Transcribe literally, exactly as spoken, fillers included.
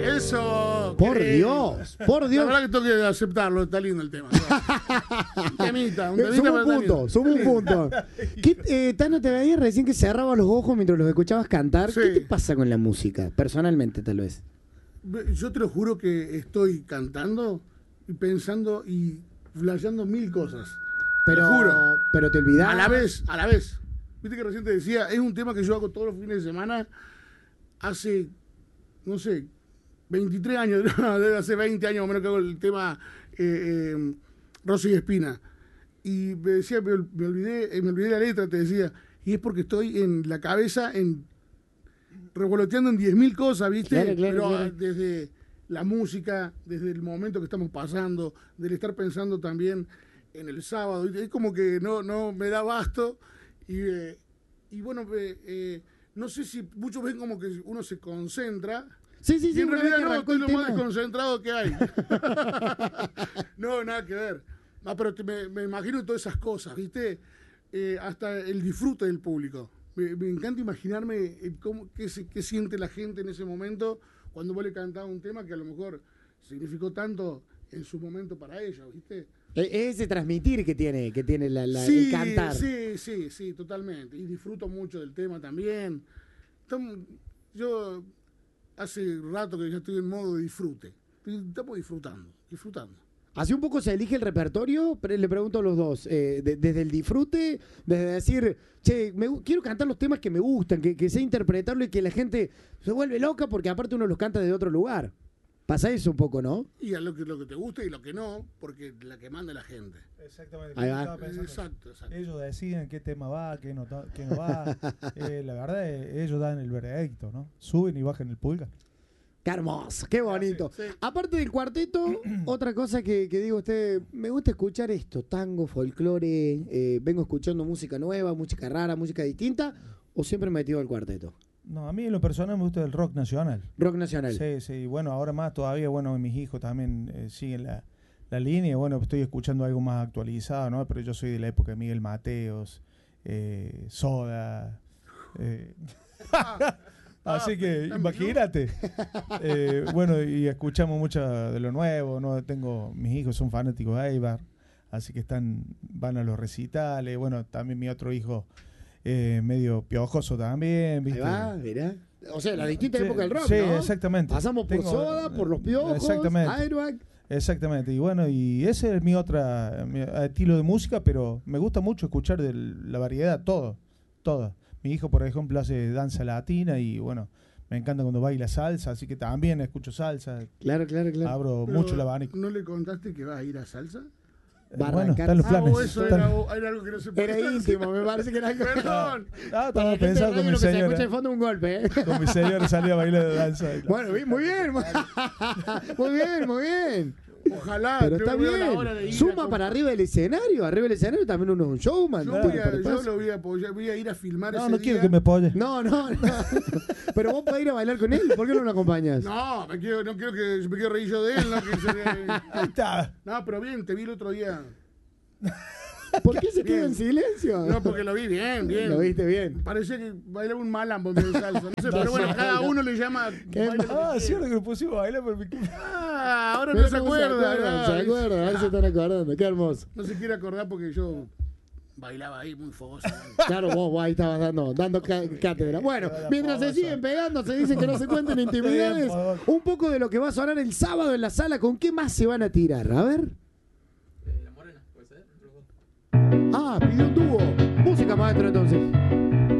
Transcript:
Eso. Por qué Dios, por Dios. La verdad que tengo que aceptarlo, está lindo el tema. Un temita, un temita. Suma pero un está punto, lindo. suma un punto. ¿Qué, eh, Tano, te veías recién que cerrabas los ojos mientras los escuchabas cantar. Sí. ¿Qué te pasa con la música? Personalmente, tal vez. Yo te lo juro que estoy cantando y pensando y flasheando mil cosas. Pero, te lo juro. pero te olvidás. A la vez, a la vez. Viste que recién te decía, es un tema que yo hago todos los fines de semana hace, no sé, veintitrés años, no, debe hace veinte años o menos que hago el tema eh, eh, Rosa y Espina. Y me decía, me, me olvidé, eh, me olvidé la letra, te decía, y es porque estoy en la cabeza en revoloteando en diez mil cosas, ¿viste? Claro, claro, Pero claro. desde la música, desde el momento que estamos pasando, del estar pensando también en el sábado, ¿viste? Es como que no, no me da abasto y, eh, y bueno, eh, eh, no sé si muchos ven como que uno se concentra. Sí, sí, Y sí, en una vez realidad que no, arrancó estoy el lo tema. más desconcentrado que hay. No, nada que ver. Ah, pero te- me, me imagino todas esas cosas, ¿viste? Eh, hasta el disfrute del público. Me, me encanta imaginarme eh, cómo, qué, se- qué siente la gente en ese momento cuando vos le cantás un tema que a lo mejor significó tanto en su momento para ellos, ¿viste? Es ese transmitir que tiene, que tiene la, la- Sí, el cantar. sí, sí, sí, totalmente. Y disfruto mucho del tema también. Estamos- yo hace rato que ya estoy en modo de disfrute. Estamos disfrutando, disfrutando. Así un poco se elige el repertorio, pero le pregunto a los dos, eh, de- desde el disfrute, desde decir, che, me gu- quiero cantar los temas que me gustan, que, que sé interpretarlo y que la gente se vuelve loca porque aparte uno los canta de otro lugar. Pasa eso un poco, ¿no? Y a lo que, lo que te gusta y lo que no, porque la que manda es la gente. Exactamente. Ahí yo va. estaba pensando eso. Exacto, exacto. Ellos deciden qué tema va, qué no, ta- qué no va. Eh, la verdad, eh, ellos dan el veredicto, ¿no? Suben y bajan el pulgar. Qué hermoso, qué bonito. Sí, sí. Aparte del cuarteto, otra cosa que, que digo a usted, me gusta escuchar esto, tango, folclore, eh, vengo escuchando música nueva, música rara, música distinta, o siempre metido al cuarteto. No, a mí en lo personal me gusta el rock nacional. Rock nacional. Sí, sí. Bueno, ahora más todavía, bueno, mis hijos también eh, siguen la, la línea. Bueno, estoy escuchando algo más actualizado, ¿no? Pero yo soy de la época de Miguel Mateos, eh, Soda. Eh. Así que imagínate. Eh, bueno, y escuchamos mucho de lo nuevo, ¿no? Tengo, mis hijos son fanáticos de Eibar, así que están, van a los recitales. Bueno, también mi otro hijo, eh, medio piojoso también, Ahí ¿viste? va, mirá. O sea, la distinta Sí, época del rock, sí, ¿no? exactamente. Pasamos por Tengo- Soda, por Los Piojos, Exactamente. Airbag. Exactamente, y bueno, y ese es mi otra mi estilo de música, pero me gusta mucho escuchar de la variedad, todo, todo. Mi hijo, por ejemplo, hace danza latina y bueno, me encanta cuando baila salsa, así que también escucho salsa, Claro, claro, claro. abro Pero, mucho el abanico. ¿no le contaste que vas a ir a salsa? Eh, va a bueno, arrancar- están los Ah, planes. o eso están- era, era algo que no se podía Era decir. íntimo, me parece que era algo. Perdón. Ah, Para estaba la gente de pensando radio, con mi lo que se escucha de señora, fondo un golpe, ¿eh? con mi señora salía a bailar de danza. Bueno, bien, muy bien. Muy bien, muy bien. Ojalá. Pero yo está veo la hora de bien. ir Suma a- para arriba del escenario. Arriba del escenario también uno es un showman. Yo, ¿no? voy Tiene a, para yo atrás. lo voy a apoyar, voy a ir a filmar No, ese no día. quiero que me apoye. No, no, no. Pero vos podés ir a bailar con él. ¿Por qué no lo acompañas? No, me quiero, no quiero que me quiero reír yo de él, no, que se- Ahí está. no, pero bien, te vi el otro día. ¿Por qué se queda Bien. en silencio? No, porque lo vi bien, bien. Lo viste bien. Parecía que bailaba un malambo en vez de salsa. No sé, pero bueno, cada uno le llama. Qué baila lo que Ah, quiere. cierto que lo pusimos a bailar, pero me... Ah, ahora Mirá no se cómo acuerda. Se ¿no? acuerdan, a ver si se están acordando. Qué hermoso. No se quiere acordar porque yo bailaba ahí muy fogoso. Claro, vos, vos ahí estabas dando, dando ca- cátedra. Bueno, mientras se siguen pegando, se dicen que no se cuenten intimidades. Un poco de lo que va a sonar el sábado en la sala. ¿Con qué más se van a tirar? A ver. La morena, puede ser. Ah, pidió un dúo. Música, maestro, entonces.